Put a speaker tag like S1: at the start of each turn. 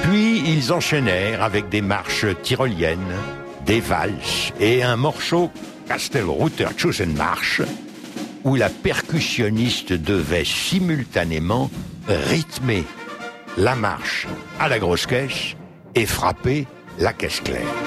S1: Puis ils enchaînèrent avec des marches tyroliennes, des valses et un morceau Kastelruther Marsch où la percussionniste devait simultanément rythmer la marche à la grosse caisse et frapper la caisse claire.